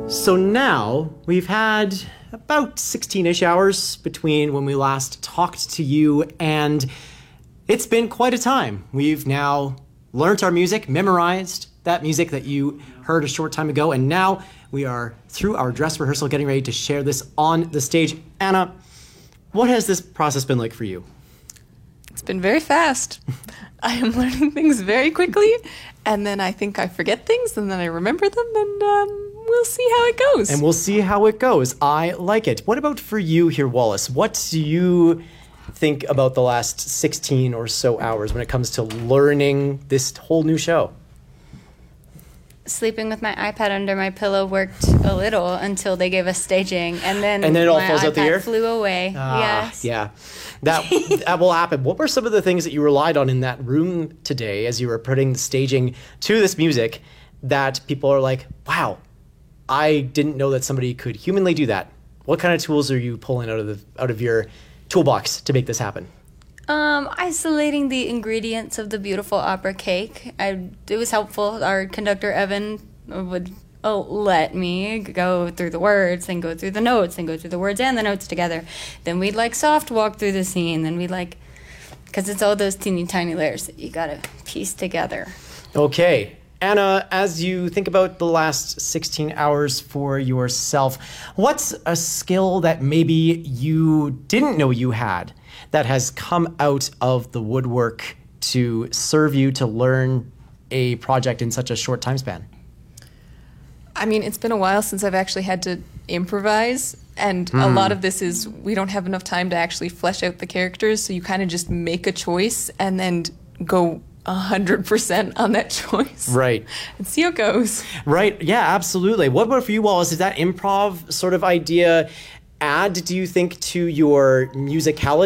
So now we've had about 16-ish hours between when we last talked to you, and it's been quite a time. We've now learnt our music, memorized that music that you heard a short time ago, and now we are through our dress rehearsal getting ready to share this on the stage. Anna, what has this process been like for you? It's been very fast. I am learning things very quickly, and then I think I forget things, and then I remember them, and we'll see how it goes. And we'll see how it goes. I like it. What about for you here, Wallace? What do you think about the last 16 or so hours when it comes to learning this whole new show? Sleeping with my iPad under my pillow worked a little until they gave us staging, and then it all my falls out the air? flew away. Yes. Yeah, that will happen. What were some of the things that you relied on in that room today as you were putting the staging to this music that people are like, wow, I didn't know that somebody could humanly do that? What kind of tools are you pulling out of your toolbox to make this happen? Isolating the ingredients of the beautiful opera cake. It was helpful. Our conductor, Evan, would let me go through the words and go through the notes and go through the words and the notes together. Then we'd soft walk through the scene. Then we'd because it's all those teeny tiny layers that you gotta piece together. Okay. Anna, as you think about the last 16 hours for yourself, what's a skill that maybe you didn't know you had that has come out of the woodwork to serve you to learn a project in such a short time span? I mean, it's been a while since I've actually had to improvise, and a lot of this is we don't have enough time to actually flesh out the characters, so you kind of just make a choice and then go 100% on that choice. Right. And see how it goes. Right. Yeah, absolutely. What about for you, Wallace? Is that improv sort of idea do you think, to your musicality?